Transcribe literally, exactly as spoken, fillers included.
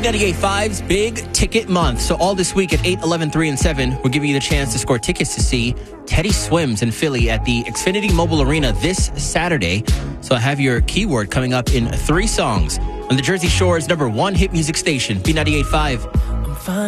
ninety-eight point five's Big Ticket Month. So all this week at eight, eleven, three, and seven, we're giving you the chance to score tickets to see Teddy Swims in Philly at the Xfinity Mobile Arena this Saturday. So I have your keyword coming up in three songs on the Jersey Shore's number one hit music station, B ninety-eight point five.